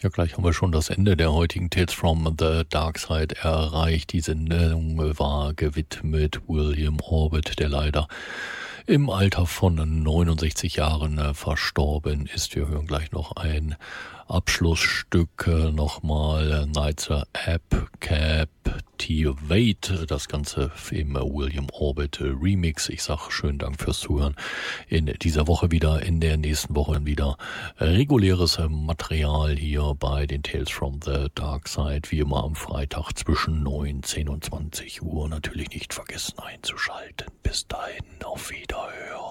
Ja, gleich haben wir schon das Ende der heutigen Tales from the Dark Side erreicht. Die Sendung war gewidmet William Orbit, der leider im Alter von 69 Jahren verstorben ist. Wir hören gleich noch ein Abschlussstück, nochmal Nights App Captivate, das Ganze im William Orbit Remix. Ich sage schönen Dank fürs Zuhören. In dieser Woche wieder, in der nächsten Woche wieder reguläres Material hier bei den Tales from the Dark Side, wie immer am Freitag zwischen 19 und 20 Uhr. Natürlich nicht vergessen einzuschalten. Bis dahin, auf Wiederhören.